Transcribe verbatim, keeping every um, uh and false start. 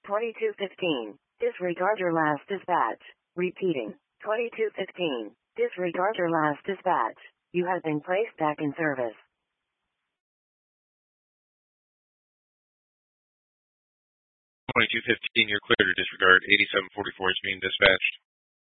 twenty-two fifteen. Disregard your last dispatch. Repeating. twenty-two fifteen. Disregard your last dispatch. You have been placed back in service. twenty-two fifteen, you're clear to disregard. eighty-seven forty-four is being dispatched.